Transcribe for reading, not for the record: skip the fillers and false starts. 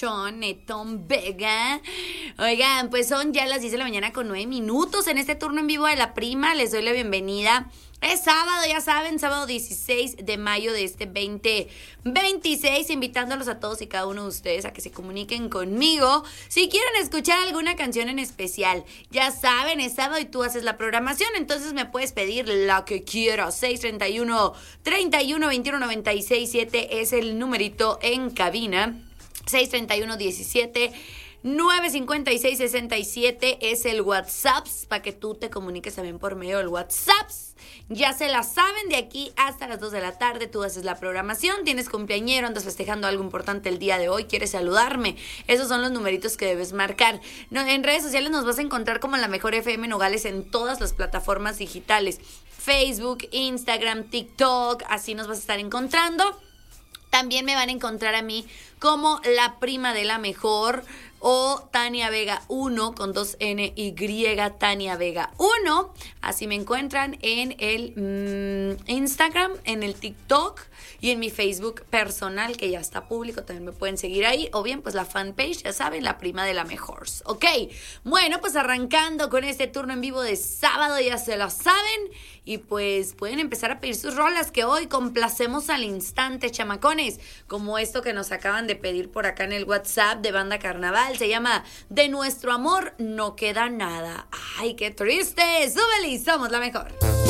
locochón, Netón Vega. Oigan, pues son ya las 10 de la mañana con 9 minutos en este turno en vivo de La Prima. Les doy la bienvenida. Es sábado, ya saben, sábado 16 de mayo de este 2026, invitándolos a todos y cada uno de ustedes a que se comuniquen conmigo si quieren escuchar alguna canción en especial. Ya saben, es sábado y tú haces la programación, entonces me puedes pedir la que quieras. 631-31-21-96-7 es el numerito en cabina. 631-17 956-67 es el WhatsApp para que tú te comuniques también por medio del WhatsApp. Ya se la saben, de aquí hasta las 2 de la tarde tú haces la programación, tienes cumpleañero, andas festejando algo importante el día de hoy, quieres saludarme. Esos son los numeritos que debes marcar. No, en redes sociales nos vas a encontrar como La Mejor FM Nogales en todas las plataformas digitales. Facebook, Instagram, TikTok, así nos vas a estar encontrando. También me van a encontrar a mí como La Prima de la Mejor o Tania Vega 1 con 2 NY, Tania Vega 1. Así me encuentran en el Instagram, en el TikTok y en mi Facebook personal, que ya está público, también me pueden seguir ahí. O bien, pues la fanpage, ya saben, La Prima de la Mejor. Ok, bueno, pues arrancando con este turno en vivo de sábado, ya se lo saben. Y pues pueden empezar a pedir sus rolas, que hoy complacemos al instante, chamacones. Como esto que nos acaban de pedir por acá en el WhatsApp de Banda Carnaval. Se llama De Nuestro Amor No Queda Nada. ¡Ay, qué triste! ¡Súbele y somos la mejor!